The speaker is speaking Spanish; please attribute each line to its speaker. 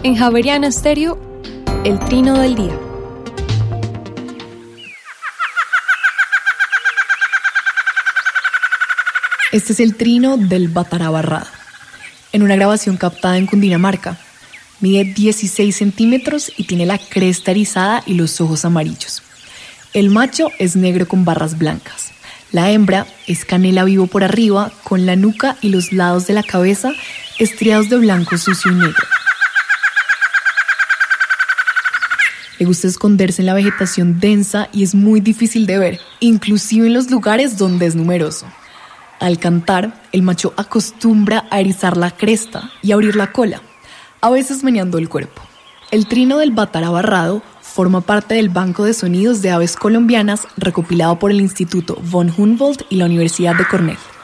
Speaker 1: En Javeriana Estéreo, el trino del día.
Speaker 2: Este es el trino del batarabarrado, en una grabación captada en Cundinamarca. Mide 16 centímetros y tiene la cresta erizada y los ojos amarillos. El macho es negro con barras blancas. La hembra es canela vivo por arriba, con la nuca y los lados de la cabeza estriados de blanco sucio y negro. Le gusta esconderse en la vegetación densa y es muy difícil de ver, inclusive en los lugares donde es numeroso. Al cantar, el macho acostumbra a erizar la cresta y abrir la cola, a veces meneando el cuerpo. El trino del batarabarrado forma parte del Banco de Sonidos de Aves Colombianas recopilado por el Instituto von Humboldt y la Universidad de Cornell.